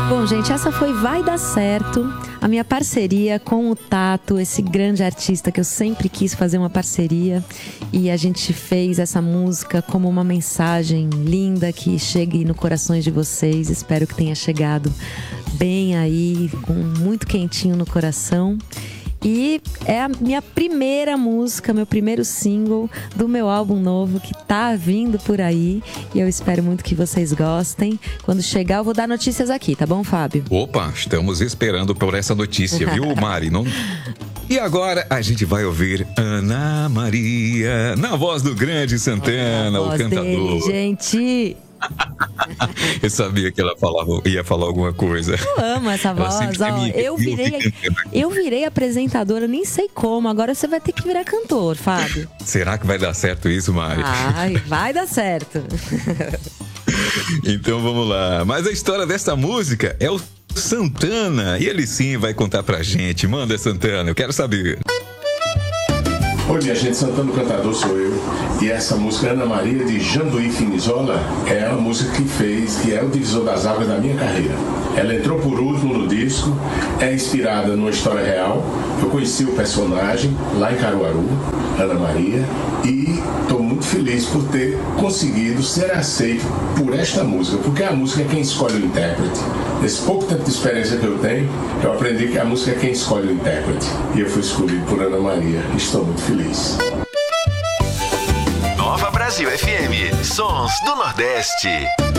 Bom, gente, essa foi Vai Dar Certo, a minha parceria com o Tato, esse grande artista que eu sempre quis fazer uma parceria. E a gente fez essa música como uma mensagem linda que chegue no corações de vocês. Espero que tenha chegado bem aí, com muito quentinho no coração. E é a minha primeira música, meu primeiro single do meu álbum novo que tá vindo por aí. E eu espero muito que vocês gostem. Quando chegar eu vou dar notícias aqui, tá bom, Fábio? Opa, estamos esperando por essa notícia, viu, Mari? Não... E agora a gente vai ouvir Ana Maria, na voz do grande Santana, o cantador. Dele, gente! Eu sabia que ela ia falar alguma coisa. Eu amo essa voz. Eu virei apresentadora, nem sei como. Agora você vai ter que virar cantor, Fábio. Será que vai dar certo isso, Mari? Ai, vai dar certo. Então vamos lá. Mas a história dessa música é o Santana. E ele sim vai contar pra gente. Manda, Santana, eu quero saber. Oi, minha gente, Santana, o cantador sou eu. E essa música Ana Maria, de Janduí Finizola, é a música que é o divisor das águas da minha carreira. Ela entrou por último no disco, é inspirada numa história real. Eu conheci o personagem lá em Caruaru, Ana Maria, e estou muito feliz por ter conseguido ser aceito por esta música, porque a música é quem escolhe o intérprete. Nesse pouco tempo de experiência que eu tenho, eu aprendi que a música é quem escolhe o intérprete. E eu fui escolhido por Ana Maria. Estou muito feliz. Nova Brasil FM, Sons do Nordeste.